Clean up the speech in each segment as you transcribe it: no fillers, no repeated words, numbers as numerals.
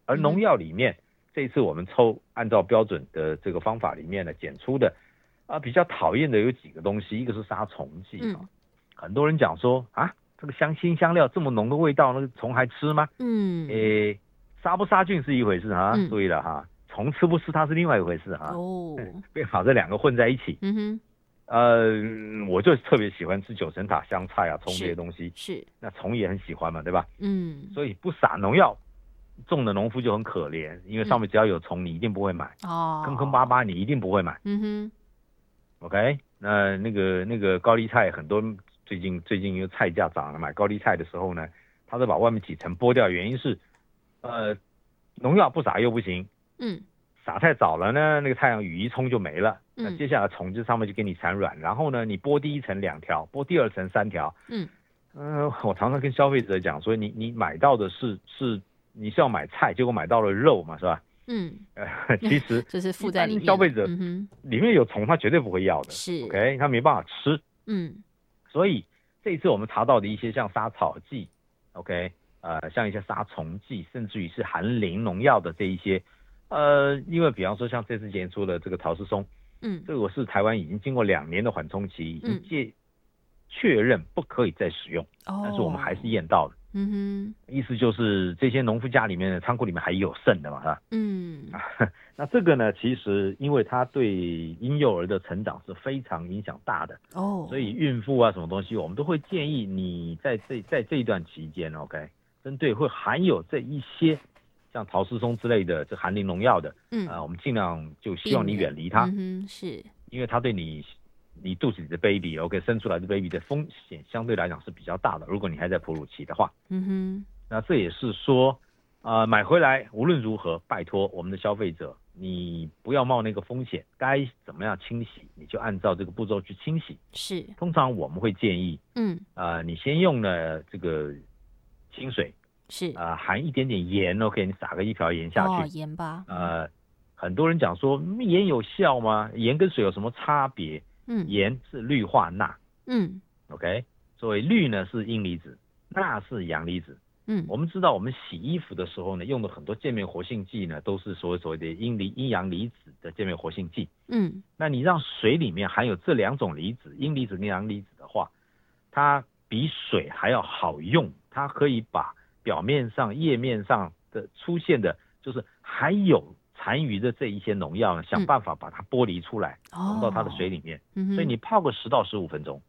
而农药里面，这一次我们按照标准的这个方法里面呢，检出的比较讨厌的有几个东西，一个是杀虫剂很多人讲说这个新香料这么浓的味道，那个虫还吃吗？杀不杀菌是一回事注意了虫吃不吃它是另外一回事别把这两个混在一起。我就特别喜欢吃九层塔、香菜葱这些东西， 是那虫也很喜欢嘛，对吧？所以不撒农药，种的农夫就很可怜，因为上面只要有虫，你一定不会买坑坑巴巴，你一定不会买。OK， 那个高丽菜，很多最近因为菜价涨了，买高丽菜的时候呢，他都把外面几层剥掉，原因是农药不撒又不行，撒太早了呢，那个太阳雨一冲就没了，那接下来虫就上面就给你产卵，然后呢，你剥第一层2条，剥第二层3条，我常常跟消费者讲说，你买到的是你是要买菜，结果买到了肉嘛，是吧？其实这是附在里面， 消费者里面有虫，他绝对不会要的， 是 OK， 他没办法吃，所以这一次我们查到的一些像杀草剂 ，OK， 像一些杀虫剂，甚至于是含磷农药的这一些，因为比方说像这次检出的这个陶氏松，这个是台湾已经经过2年的缓冲期，已经确认不可以再使用，但是我们还是验到了。意思就是这些农夫家里面的仓库里面还有剩的嘛，是吧？那这个呢，其实因为它对婴幼儿的成长是非常影响大的所以孕妇什么东西，我们都会建议你在这一段期间 ，OK， 针对会含有这一些像陶氏松之类的这含磷农药的，我们尽量就希望你远离它， 是因为它对你肚子里的 baby OK 生出来的 baby 的风险相对来讲是比较大的，如果你还在哺乳期的话，那这也是说买回来无论如何拜托我们的消费者，你不要冒那个风险，该怎么样清洗你就按照这个步骤去清洗。 是通常我们会建议你先用呢这个清水， 是含一点点盐 OK， 你撒个1瓢盐下去盐巴很多人讲说盐有效吗？盐跟水有什么差别？盐是氯化钠OK， 所谓氯呢是阴离子，钠是阳离子我们知道我们洗衣服的时候呢，用的很多界面活性剂呢，都是所谓的阴阳离子的界面活性剂那你让水里面含有这2种离子，阴离子跟阳离子的话，它比水还要好用，它可以把表面上叶面上的出现的就是还有残余的这一些农药想办法把它剥离出来溶到它的水里面所以你泡个10到15分钟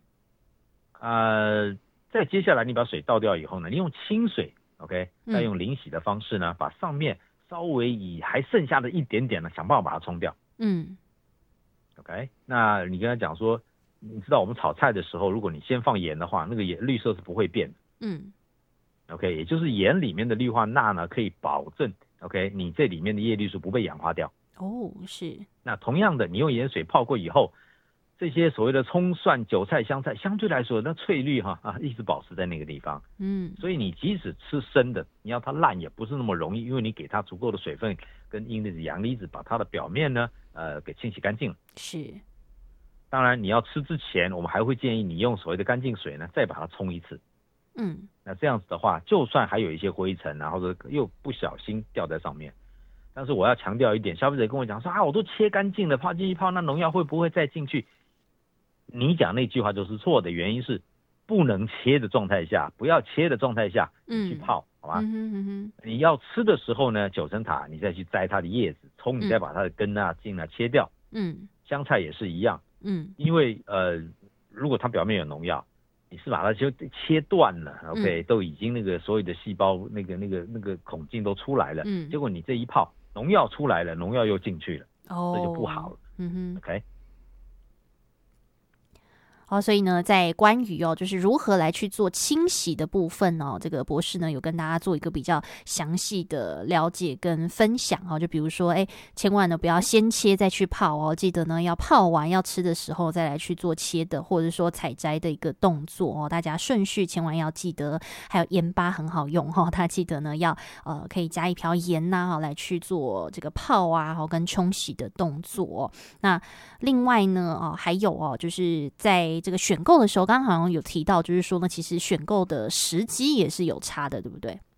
再接下来你把水倒掉以后呢，你用清水 OK， 再用淋洗的方式呢，把上面稍微以还剩下的一点点呢，想办法把它冲掉OK， 那你跟他讲说，你知道我们炒菜的时候，如果你先放盐的话，那个绿色是不会变的OK， 也就是盐里面的氯化钠呢，可以保证 OK 你这里面的叶绿素不被氧化掉是那同样的，你用盐水泡过以后，这些所谓的葱蒜韭菜香菜相对来说那翠绿一直保持在那个地方所以你即使吃生的，你要它烂也不是那么容易，因为你给它足够的水分跟阴离子阳离子把它的表面呢给清洗干净了是当然你要吃之前，我们还会建议你用所谓的干净水呢再把它冲一次那这样子的话，就算还有一些灰尘或者又不小心掉在上面，但是我要强调一点，消费者跟我讲说我都切干净了，泡进去泡，那农药会不会再进去？你讲那句话就是错的，原因是不能切的状态下，不要切的状态下你去泡好吧你要吃的时候呢，九层塔你再去摘它的叶子，葱你再把它的根茎切掉香菜也是一样因为如果它表面有农药，你是把它就切断了 OK 都已经那个所有的细胞那个孔径都出来了结果你这一泡农药出来了，农药又进去了这就不好了OK 所以呢，在关于就是如何来去做清洗的部分这个博士呢有跟大家做一个比较详细的了解跟分享就比如说千万呢不要先切再去泡记得呢要泡完要吃的时候再来去做切的或者说采摘的一个动作大家顺序千万要记得，还有盐巴很好用大家记得呢要可以加1瓢盐来去做这个泡跟冲洗的动作那另外呢还有就是在这个选购的时候，刚刚好像有提到，就是说呢，其实选购的时机也是有差的，对不对？